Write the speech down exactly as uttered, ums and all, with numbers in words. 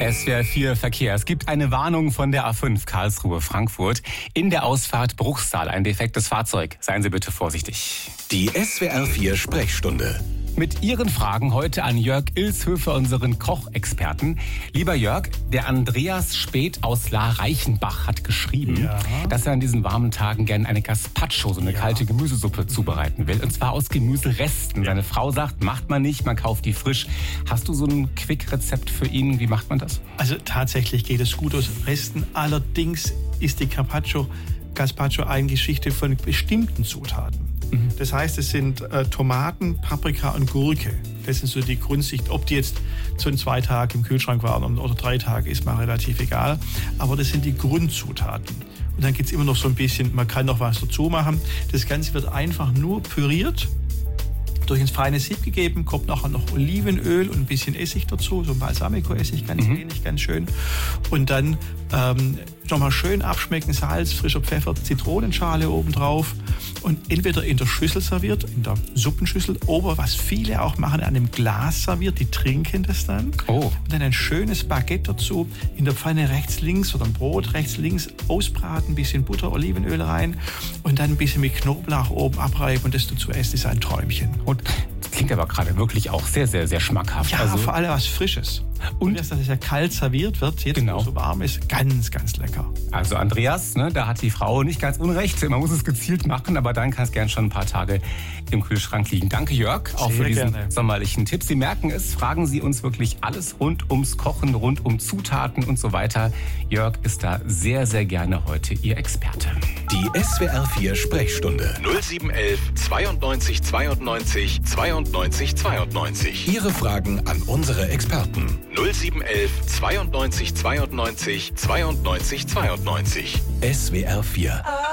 S W R vier Verkehr. Es gibt eine Warnung von der A fünf Karlsruhe-Frankfurt. In der Ausfahrt Bruchsal ein defektes Fahrzeug. Seien Sie bitte vorsichtig. Die S W R vier Sprechstunde. Mit Ihren Fragen heute an Jörg Ilshöfer, unseren Kochexperten. Lieber Jörg, der Andreas Späth aus La-Reichenbach hat geschrieben, Ja. dass er an diesen warmen Tagen gerne eine Gazpacho, so eine Ja. kalte Gemüsesuppe, zubereiten will. Und zwar aus Gemüseresten. Ja. Seine Frau sagt, macht man nicht, man kauft die frisch. Hast du so ein Quick-Rezept für ihn? Wie macht man das? Also tatsächlich geht es gut aus Resten. Allerdings ist die Carpaccio, Gazpacho eine Geschichte von bestimmten Zutaten. Mhm. Das heißt, es sind äh, Tomaten, Paprika und Gurke. Das sind so die Grundsicht. Ob die jetzt so in zwei Tagen im Kühlschrank waren oder drei Tage, ist mal relativ egal. Aber das sind die Grundzutaten. Und dann gibt es immer noch so ein bisschen, man kann noch was dazu machen. Das Ganze wird einfach nur püriert, durch ins feine Sieb gegeben, kommt nachher noch Olivenöl und ein bisschen Essig dazu, so ein Balsamico-Essig, ganz Mhm. wenig, ganz schön. Und dann ähm, nochmal schön abschmecken, Salz, frischer Pfeffer, Zitronenschale obendrauf und entweder in der Schüssel serviert, in der Suppenschüssel, oder was viele auch machen, an einem Glas serviert, die trinken das dann. Oh. Und dann ein schönes Baguette dazu, in der Pfanne rechts, links oder ein Brot rechts, links ausbraten, ein bisschen Butter, Olivenöl rein und dann ein bisschen mit Knoblauch oben abreiben und das dazu essen, ist ein Träumchen. Und das klingt aber gerade wirklich auch sehr, sehr, sehr schmackhaft. Ja, also, vor allem was Frisches. Und- Und dass das ja kalt serviert wird, jetzt Genau. wo es so warm ist, ganz, ganz lecker. also Andreas, ne, da hat die Frau nicht ganz unrecht. Man muss es gezielt machen, aber dann kann es gern schon ein paar Tage im Kühlschrank liegen. Danke Jörg, auch Sehr für diesen gerne. sommerlichen Tipp. Sie merken es, fragen Sie uns wirklich alles rund ums Kochen, rund um Zutaten und so weiter. Jörg ist da sehr, sehr gerne heute Ihr Experte. Die S W R vier Sprechstunde. null sieben eins eins zweiundneunzig zweiundneunzig zweiundneunzig zweiundneunzig. Ihre Fragen an unsere Experten. null sieben eins eins zweiundneunzig zweiundneunzig zweiundneunzig zweiundneunzig. S W R vier.